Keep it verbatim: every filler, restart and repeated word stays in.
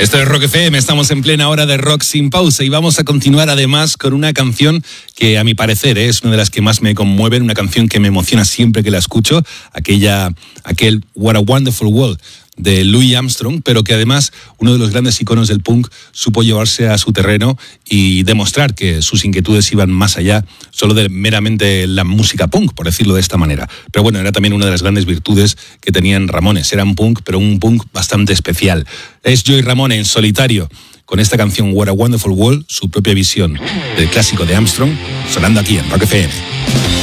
Esto es Rock F M, estamos en plena hora de rock sin pausa y vamos a continuar además con una canción que a mi parecer es una de las que más me conmueven, una canción que me emociona siempre que la escucho, aquella, aquel What a Wonderful World de Louis Armstrong, pero que además uno de los grandes iconos del punk supo llevarse a su terreno y demostrar que sus inquietudes iban más allá solo de meramente la música punk, por decirlo de esta manera. Pero bueno, era también una de las grandes virtudes que tenían Ramones. Eran punk, pero un punk bastante especial. Es Joey Ramone en solitario con esta canción What a Wonderful World, su propia visión del clásico de Armstrong, sonando aquí en Rock F M.